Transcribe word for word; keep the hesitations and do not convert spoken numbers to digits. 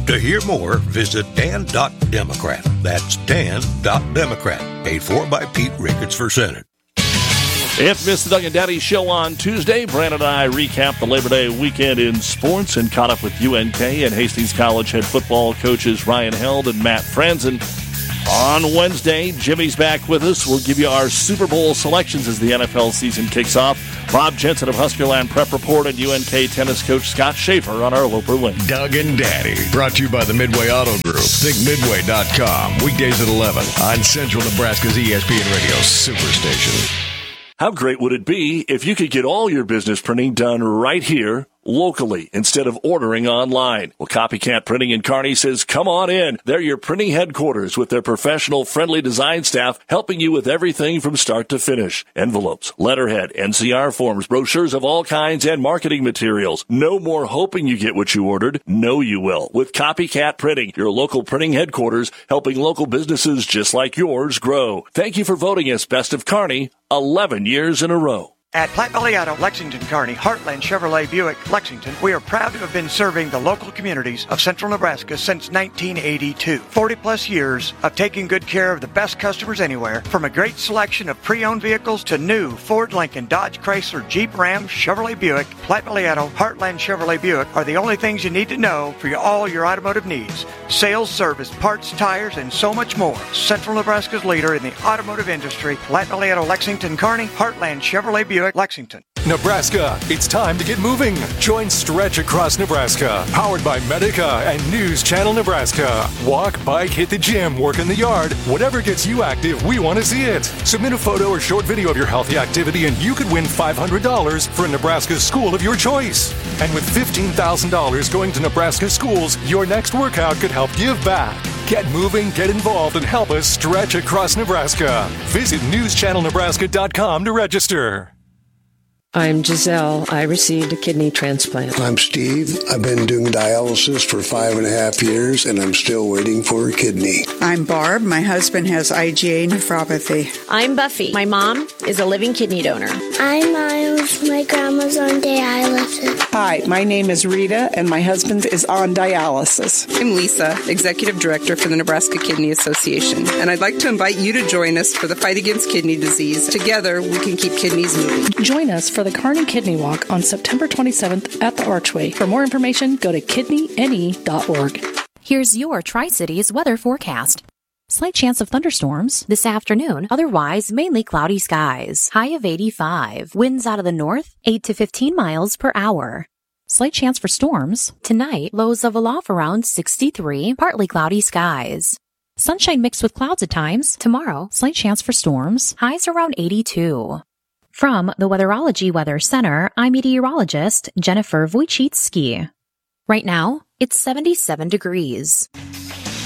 To hear more, visit dan dot democrat. That's dan dot democrat. Paid for by Pete Ricketts for Senate. If you missed the Doug and Daddy show on Tuesday, Brandon and I recapped the Labor Day weekend in sports and caught up with U N K and Hastings College head football coaches Ryan Held and Matt Franzen. On Wednesday, Jimmy's back with us. We'll give you our Super Bowl selections as the N F L season kicks off. Bob Jensen of Huskerland Prep Report and U N K tennis coach Scott Schaefer on our Loper Link. Doug and Daddy, brought to you by the Midway Auto Group. think midway dot com. Weekdays at eleven on Central Nebraska's E S P N Radio Superstation. How great would it be if you could get all your business printing done right here, locally, instead of ordering online? Well, Copycat Printing in Kearney says, come on in. They're your printing headquarters with their professional, friendly design staff helping you with everything from start to finish. Envelopes, letterhead, N C R forms, brochures of all kinds, and marketing materials. No more hoping you get what you ordered. No, you will. With Copycat Printing, your local printing headquarters, helping local businesses just like yours grow. Thank you for voting us Best of Kearney eleven years in a row. At Platte Valley Auto, Lexington, Kearney, Heartland Chevrolet Buick, Lexington, we are proud to have been serving the local communities of central Nebraska since nineteen eighty-two. forty plus years of taking good care of the best customers anywhere, from a great selection of pre-owned vehicles to new Ford, Lincoln, Dodge, Chrysler, Jeep, Ram, Chevrolet Buick. Platte Valley Auto, Heartland Chevrolet Buick are the only things you need to know for your, all your automotive needs. Sales, service, parts, tires, and so much more. Central Nebraska's leader in the automotive industry, Platte Valley Auto, Lexington, Kearney, Heartland Chevrolet Buick, Lexington. Nebraska, it's time to get moving. Join Stretch Across Nebraska, powered by Medica and News Channel Nebraska. Walk, bike, hit the gym, work in the yard. Whatever gets you active, we want to see it. Submit a photo or short video of your healthy activity and you could win five hundred dollars for a Nebraska school of your choice. And with fifteen thousand dollars going to Nebraska schools, your next workout could help give back. Get moving, get involved, and help us stretch across Nebraska. Visit news channel nebraska dot com to register. I'm Giselle. I received a kidney transplant. I'm Steve. I've been doing dialysis for five and a half years, and I'm still waiting for a kidney. I'm Barb. My husband has I G A nephropathy. I'm Buffy. My mom is a living kidney donor. I'm Miles. My grandma's on dialysis. Hi, my name is Rita, and my husband is on dialysis. I'm Lisa, Executive Director for the Nebraska Kidney Association, and I'd like to invite you to join us for the fight against kidney disease. Together, we can keep kidneys moving. Join us for the Kearney Kidney Walk on September twenty-seventh at the Archway. For more information, go to kidney n e dot org. Here's your Tri-Cities weather forecast. Slight chance of thunderstorms this afternoon, otherwise mainly cloudy skies. High of eighty-five. Winds out of the north, eight to fifteen miles per hour. Slight chance for storms. Tonight, lows level off around sixty-three, partly cloudy skies. Sunshine mixed with clouds at times. Tomorrow, slight chance for storms. Highs around eighty-two. From the Weatherology Weather Center, I'm meteorologist Jennifer Wojcicki. Right now, it's seventy-seven degrees.